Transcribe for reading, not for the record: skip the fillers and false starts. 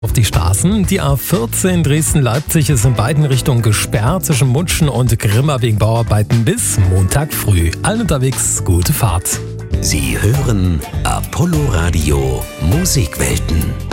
Auf die Straßen. Die A14 Dresden-Leipzig ist in beiden Richtungen gesperrt zwischen Mutschen und Grimma wegen Bauarbeiten bis Montag früh. Allen unterwegs gute Fahrt. Sie hören Apollo Radio Musikwelten.